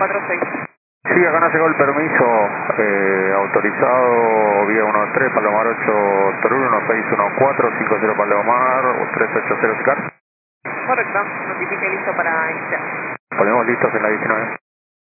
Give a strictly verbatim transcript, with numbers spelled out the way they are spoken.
cuatro seis. Sí, acá nos llegó el permiso eh, autorizado vía uno tres, Palomar ocho Torul, uno seis uno cuatro, cinco cero Palomar, tres ocho cero Sicar. Correcto, notifique listo para iniciar. Ponemos listos en la diecinueve.